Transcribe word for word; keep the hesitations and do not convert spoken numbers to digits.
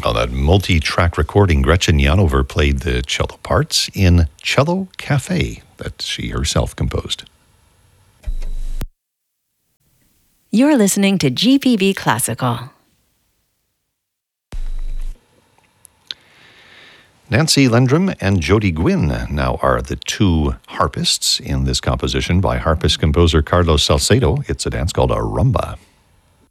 On that multi-track recording, Gretchen Janover played the cello parts in Cello Cafe that she herself composed. You're listening to G P B Classical. Nancy Lendrum and Jody Gwynn now are the two harpists in this composition by harpist composer Carlos Salcedo. It's a dance called a rumba.